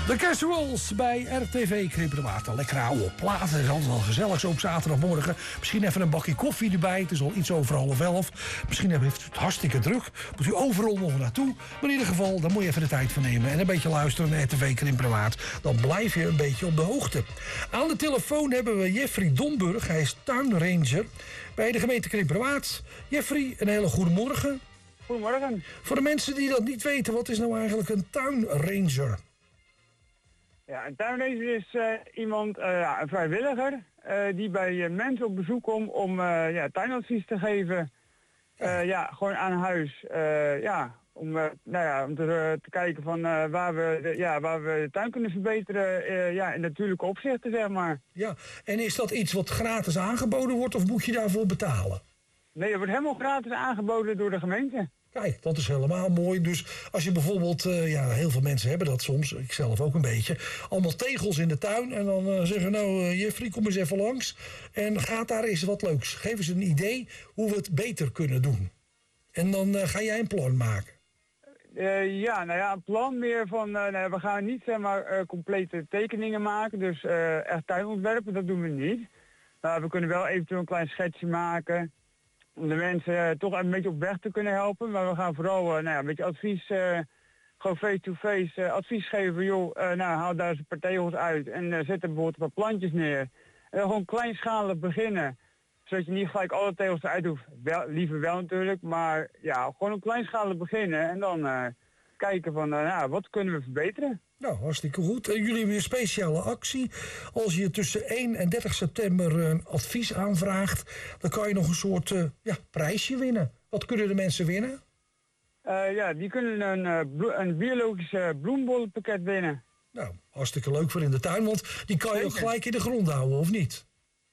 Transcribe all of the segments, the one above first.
De Casseroles bij RTV Krimpelwater. Lekker oude platen. Het is altijd wel gezellig zo op zaterdagmorgen. Misschien even een bakje koffie erbij. Het is al iets over 10:30. Misschien heeft u het hartstikke druk. Moet u overal nog naartoe. Maar in ieder geval, daar moet je even de tijd voor nemen. En een beetje luisteren naar RTV Krimpelwater. Dan blijf je een beetje op de hoogte. Aan de telefoon hebben we Jeffrey Domburg. Hij is tuinranger bij de gemeente Krimpelwater. Jeffrey, een hele goede morgen. Goedemorgen. Voor de mensen die dat niet weten, wat is nou eigenlijk een tuinranger? Ja, een tuinranger is iemand, een vrijwilliger, die bij mensen op bezoek komt om tuinadvies te geven. Gewoon aan huis. Om te kijken van waar we de tuin kunnen verbeteren in natuurlijke opzichten, zeg maar. Ja, en is dat iets wat gratis aangeboden wordt of moet je daarvoor betalen? Nee, het wordt helemaal gratis aangeboden door de gemeente. Kijk, dat is helemaal mooi. Dus als je bijvoorbeeld, heel veel mensen hebben dat soms, ik zelf ook een beetje, allemaal tegels in de tuin en dan zeggen nou Jeffrey, kom eens even langs en gaat daar eens wat leuks. Geef eens een idee hoe we het beter kunnen doen. En dan ga jij een plan maken. Een plan meer van, we gaan niet complete tekeningen maken, dus echt tuinontwerpen, dat doen we niet. We kunnen wel eventueel een klein schetsje maken om de mensen toch een beetje op weg te kunnen helpen. Maar we gaan vooral een beetje advies, gewoon face-to-face advies geven. Joh, haal daar eens een paar tegels uit en zet er bijvoorbeeld wat plantjes neer. En dan gewoon kleinschalig beginnen. Zodat je niet gelijk alle tegels eruit hoeft. Liever wel natuurlijk, maar ja, gewoon op kleinschalig beginnen. En dan kijken van, wat kunnen we verbeteren? Nou, hartstikke goed. Jullie hebben een speciale actie. Als je tussen 1 en 30 september een advies aanvraagt, dan kan je nog een soort prijsje winnen. Wat kunnen de mensen winnen? Die kunnen een biologisch bloembollenpakket winnen. Nou, hartstikke leuk voor in de tuin, want die kan je ook gelijk in de grond houden, of niet?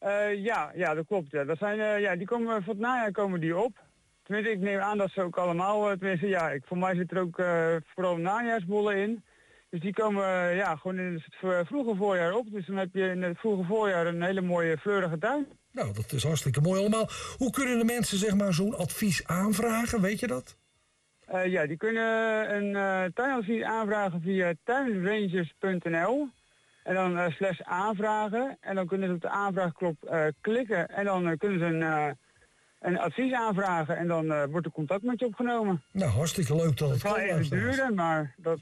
Dat klopt. Ja. Dat zijn, die komen voor het najaar komen die op. Tenminste, ik neem aan dat ze ook allemaal, voor mij zit er ook vooral najaarsbollen in. Dus die komen gewoon in het vroege voorjaar op. Dus dan heb je in het vroege voorjaar een hele mooie fleurige tuin. Nou, dat is hartstikke mooi allemaal. Hoe kunnen de mensen zo'n advies aanvragen? Weet je dat? Die kunnen een tuinadvies aanvragen via tuinrangers.nl. En dan /aanvragen. En dan kunnen ze op de aanvraagknop klikken. En dan kunnen ze een advies aanvragen en dan wordt er contact met je opgenomen. Nou, hartstikke leuk dat het kan. Het kan even duren, maar dat,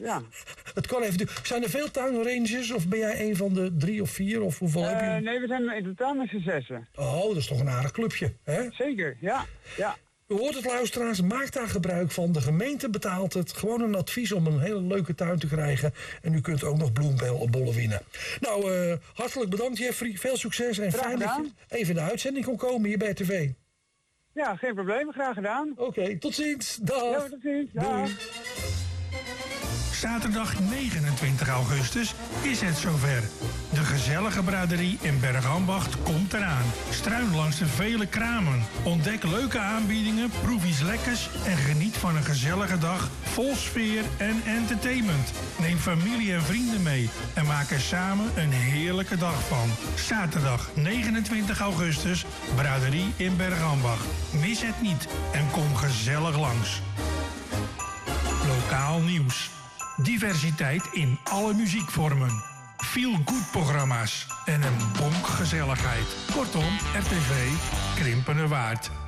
Het kan even duren. Zijn er veel tuinrangers of ben jij een van de 3 of 4 of hoeveel heb je? Nee, we zijn in totaal met z'n 6. Oh, dat is toch een aardig clubje, hè? Zeker, ja. U hoort het, luisteraars, maak daar gebruik van. De gemeente betaalt het. Gewoon een advies om een hele leuke tuin te krijgen. En u kunt ook nog bloembollen winnen. Nou, hartelijk bedankt Jeffrey. Veel succes en fijn dat je even in de uitzending kon komen hier bij TV. Ja, geen probleem. Graag gedaan. Oké, tot ziens. Dag. Ja, tot ziens. Dag. Zaterdag 29 augustus is het zover. De gezellige braderie in Bergambacht komt eraan. Struin langs de vele kramen. Ontdek leuke aanbiedingen, proef iets lekkers en geniet van een gezellige dag vol sfeer en entertainment. Neem familie en vrienden mee en maak er samen een heerlijke dag van. Zaterdag 29 augustus, braderie in Bergambacht. Mis het niet en kom gezellig langs. Lokaal nieuws. Diversiteit in alle muziekvormen. Feel-good programma's en een bonk gezelligheid. Kortom, RTV Krimpenerwaard.